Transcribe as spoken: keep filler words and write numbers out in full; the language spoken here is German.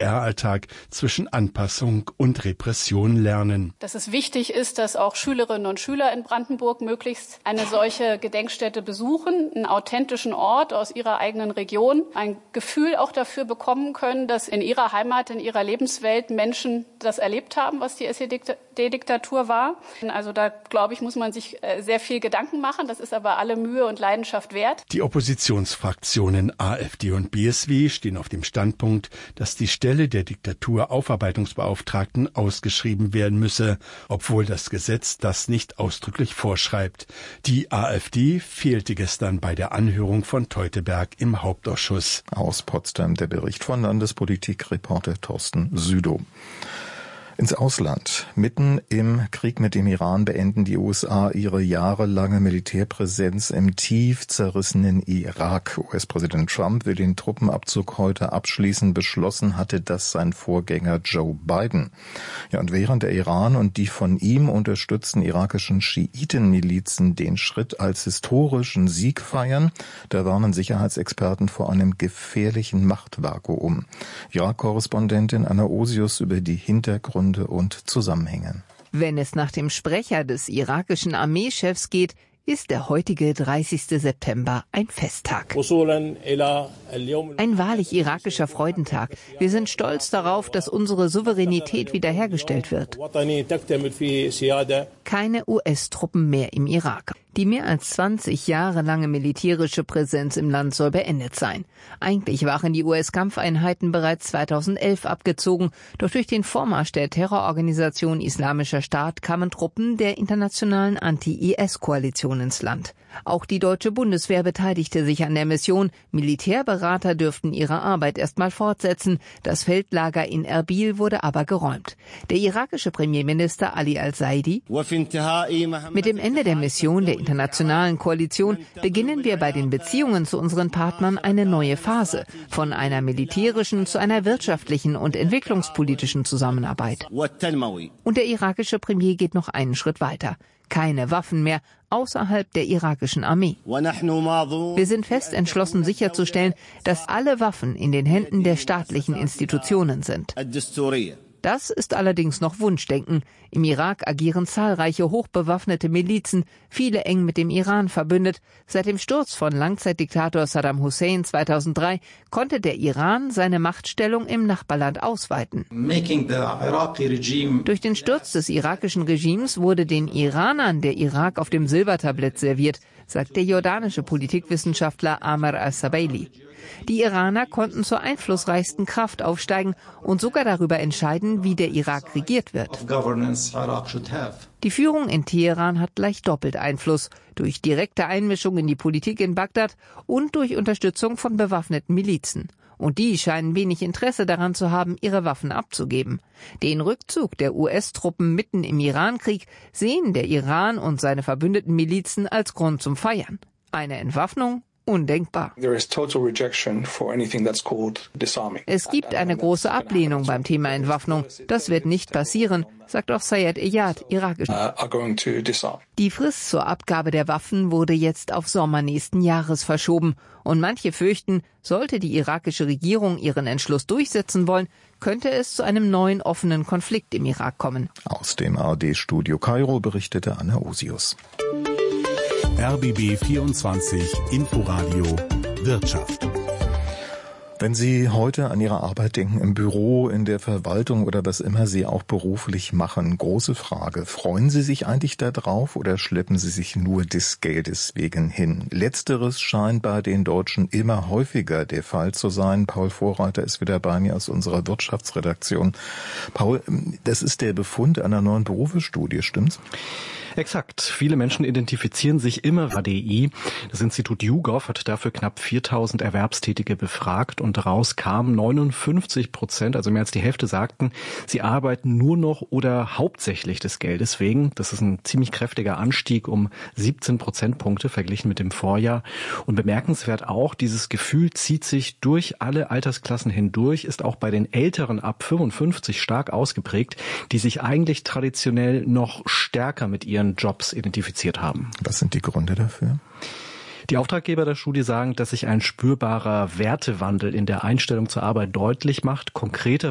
D R-Alltag zwischen Anpassung und Repression lernen. Dass es wichtig ist, dass auch Schülerinnen und Schüler in Brandenburg möglichst eine solche Gedenkstätte besuchen, einen authentischen Ort aus ihrer eigenen Region, ein Gefühl auch dafür bekommen können, dass in ihrer Heimat, in ihrer Lebenswelt Menschen das erlebt haben, was die S E D-Diktatur war. Also da, glaube ich, muss man sich sehr viel Gedanken machen. Das ist aber alle Mühe und Leidenschaft wert. Die Oppositionsfraktionen AfD und B S W stehen auf dem Standpunkt, dass die Stelle der Diktaturaufarbeitungsbeauftragten ausgeschrieben werden müsse, obwohl das Gesetz das nicht ausdrücklich vorschreibt. Die AfD fehlte gestern bei der Anhörung von Teuteberg im Hauptausschuss. Aus Potsdam der Bericht von Landespolitikreporter Thorsten Südow. Ins Ausland. Mitten im Krieg mit dem Iran beenden die U S A ihre jahrelange Militärpräsenz im tief zerrissenen Irak. U S-Präsident Trump will den Truppenabzug heute abschließen. Beschlossen hatte das sein Vorgänger Joe Biden. Ja, und während der Iran und die von ihm unterstützten irakischen Schiitenmilizen den Schritt als historischen Sieg feiern, da warnen Sicherheitsexperten vor einem gefährlichen Machtvakuum. Irak-Korrespondentin Anna Osius über die Hintergründe und Zusammenhänge. Wenn es nach dem Sprecher des irakischen Armeechefs geht, ist der heutige dreißigste September ein Festtag. Ein wahrlich irakischer Freudentag. Wir sind stolz darauf, dass unsere Souveränität wiederhergestellt wird. Keine U S-Truppen mehr im Irak. Die mehr als zwanzig Jahre lange militärische Präsenz im Land soll beendet sein. Eigentlich waren die U S-Kampfeinheiten bereits zweitausendelf abgezogen, doch durch den Vormarsch der Terrororganisation Islamischer Staat kamen Truppen der internationalen Anti-I S-Koalition ins Land. Auch die deutsche Bundeswehr beteiligte sich an der Mission. Militärberater dürften ihre Arbeit erstmal fortsetzen. Das Feldlager in Erbil wurde aber geräumt. Der irakische Premierminister Ali al-Saidi: Mit dem Ende der Mission der internationalen Koalition beginnen wir bei den Beziehungen zu unseren Partnern eine neue Phase, von einer militärischen zu einer wirtschaftlichen und entwicklungspolitischen Zusammenarbeit. Und der irakische Premier geht noch einen Schritt weiter. Keine Waffen mehr außerhalb der irakischen Armee. Wir sind fest entschlossen sicherzustellen, dass alle Waffen in den Händen der staatlichen Institutionen sind. Das ist allerdings noch Wunschdenken. Im Irak agieren zahlreiche hochbewaffnete Milizen, viele eng mit dem Iran verbündet. Seit dem Sturz von Langzeitdiktator Saddam Hussein zweitausenddrei konnte der Iran seine Machtstellung im Nachbarland ausweiten. Durch den Sturz des irakischen Regimes wurde den Iranern der Irak auf dem Silbertablett serviert, sagt der jordanische Politikwissenschaftler Amr al-Sabaili. Die Iraner konnten zur einflussreichsten Kraft aufsteigen und sogar darüber entscheiden, wie der Irak regiert wird. Die Führung in Teheran hat gleich doppelt Einfluss, durch direkte Einmischung in die Politik in Bagdad und durch Unterstützung von bewaffneten Milizen. Und die scheinen wenig Interesse daran zu haben, ihre Waffen abzugeben. Den Rückzug der U S-Truppen mitten im Irankrieg sehen der Iran und seine verbündeten Milizen als Grund zum Feiern. Eine Entwaffnung? Undenkbar. Es gibt eine große Ablehnung beim Thema Entwaffnung. Das wird nicht passieren, sagt auch Sayed Eyad, irakisch. Die Frist zur Abgabe der Waffen wurde jetzt auf Sommer nächsten Jahres verschoben. Und manche fürchten, sollte die irakische Regierung ihren Entschluss durchsetzen wollen, könnte es zu einem neuen offenen Konflikt im Irak kommen. Aus dem A R D-Studio Kairo berichtete Anna Osius. R B B vierundzwanzig Inforadio Wirtschaft. Wenn Sie heute an Ihre Arbeit denken, im Büro, in der Verwaltung oder was immer Sie auch beruflich machen, große Frage. Freuen Sie sich eigentlich da drauf oder schleppen Sie sich nur des Geldes wegen hin? Letzteres scheint bei den Deutschen immer häufiger der Fall zu sein. Paul Vorreiter ist wieder bei mir aus unserer Wirtschaftsredaktion. Paul, das ist der Befund einer neuen Berufsstudie, stimmt's? Exakt. Viele Menschen identifizieren sich immer H D I. Das Institut YouGov hat dafür knapp viertausend Erwerbstätige befragt und daraus kamen neunundfünfzig Prozent, also mehr als die Hälfte, sagten, sie arbeiten nur noch oder hauptsächlich des Geldes wegen. Das ist ein ziemlich kräftiger Anstieg um siebzehn Prozentpunkte verglichen mit dem Vorjahr. Und bemerkenswert auch, dieses Gefühl zieht sich durch alle Altersklassen hindurch, ist auch bei den Älteren ab fünfundfünfzig stark ausgeprägt, die sich eigentlich traditionell noch stärker mit ihren Jobs identifiziert haben. Was sind die Gründe dafür? Die Auftraggeber der Studie sagen, dass sich ein spürbarer Wertewandel in der Einstellung zur Arbeit deutlich macht. Konkreter